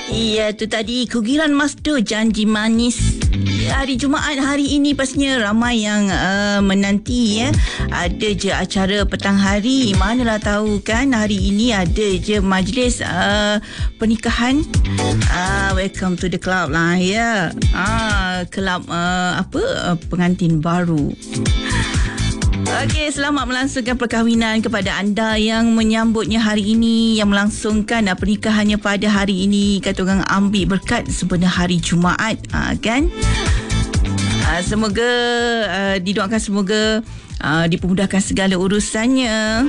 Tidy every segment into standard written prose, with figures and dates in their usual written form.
Iya, tu tadi Kugiran Masdo, Janji Manis. Hari Jumaat hari ini pastinya ramai yang menanti ya. Ada je acara petang hari. Manalah tahu kan hari ini ada je majlis pernikahan. Welcome to the club lah ya. Kelab pengantin baru. Okey, selamat melangsungkan perkahwinan kepada anda yang menyambutnya hari ini, yang melangsungkan pernikahannya pada hari ini. Kata orang ambil berkat sebenarnya hari Jumaat, kan? Semoga didoakan semoga dipermudahkan segala urusannya,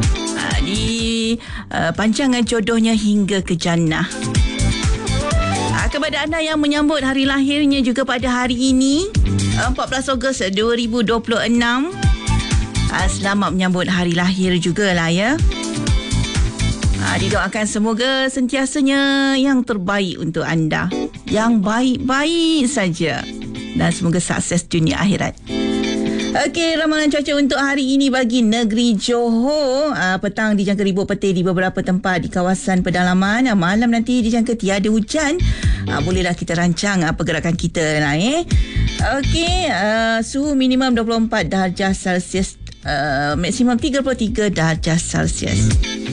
panjangan jodohnya hingga ke jannah. Kepada anda yang menyambut hari lahirnya juga pada hari ini, 14 Ogos 2026, selamat menyambut hari lahir jugalah ya. Didoakan semoga sentiasanya yang terbaik untuk anda, yang baik-baik saja, dan semoga sukses dunia akhirat. Okey, ramalan cuaca untuk hari ini bagi negeri Johor. Petang dijangka ribut petir di beberapa tempat di kawasan pedalaman. Malam nanti dijangka tiada hujan. Bolehlah kita rancang pergerakan kita lah Okey, suhu minimum 24 darjah Celsius, maksimum 33 darjah Celsius.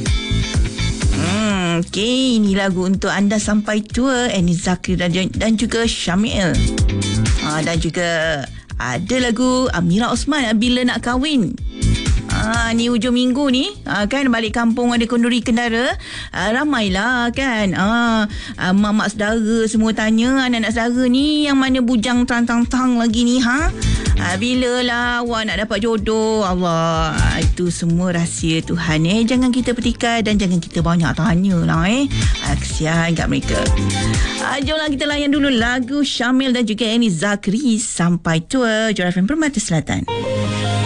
Okey, ini lagu untuk anda sampai tua, Anis Zakri dan juga Syamil. Dan juga ada lagu Amira Osman, Bila Nak Kahwin. Ni hujung minggu ni, kan balik kampung ada kenduri kendara, ramailah kan. Mak-mak saudara semua tanya, anak-anak saudara ni yang mana bujang tang-tang lagi ni bilalah awak nak dapat jodoh. Allah, itu semua rahsia Tuhan jangan kita petikai dan jangan kita banyak tanya lah kesian kat mereka. Jomlah kita layan dulu lagu Syamil dan juga Anis Zakri, Sampai Tua, Joran FM Permata Selatan.